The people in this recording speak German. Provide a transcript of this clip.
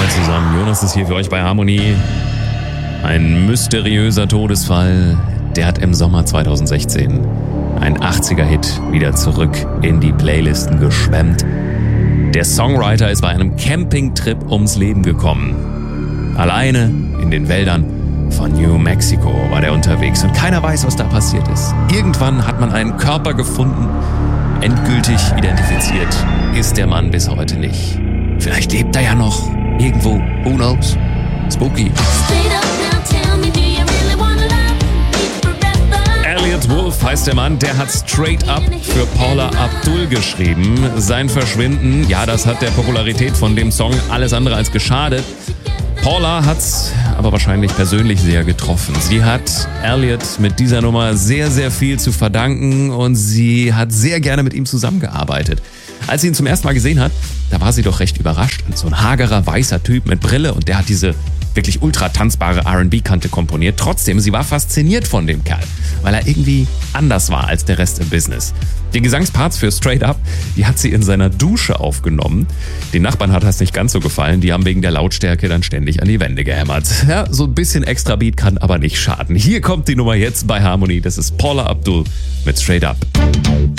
zusammen. Jonas ist hier für euch bei Harmonie. Ein mysteriöser Todesfall, der hat im Sommer 2016 ein 80er-Hit wieder zurück in die Playlisten geschwemmt. Der Songwriter ist bei einem Campingtrip ums Leben gekommen. Alleine in den Wäldern von New Mexico war der unterwegs und keiner weiß, was da passiert ist. Irgendwann hat man einen Körper gefunden. Endgültig identifiziert ist der Mann bis heute nicht. Vielleicht lebt er ja noch irgendwo. Who knows? Spooky. Elliot Wolf heißt der Mann, der hat Straight Up für Paula Abdul geschrieben. Sein Verschwinden, ja, das hat der Popularität von dem Song alles andere als geschadet. Paula hat's aber wahrscheinlich persönlich sehr getroffen. Sie hat Elliot mit dieser Nummer sehr, sehr viel zu verdanken und sie hat sehr gerne mit ihm zusammengearbeitet. Als sie ihn zum ersten Mal gesehen hat, da war sie doch recht überrascht. So ein hagerer, weißer Typ mit Brille und der hat diese wirklich ultra tanzbare R&B-Kante komponiert. Trotzdem, sie war fasziniert von dem Kerl, weil er irgendwie anders war als der Rest im Business. Die Gesangsparts für Straight Up, die hat sie in seiner Dusche aufgenommen. Den Nachbarn hat das nicht ganz so gefallen, die haben wegen der Lautstärke dann ständig an die Wände gehämmert. Ja, so ein bisschen extra Beat kann aber nicht schaden. Hier kommt die Nummer jetzt bei Harmony, das ist Paula Abdul mit Straight Up.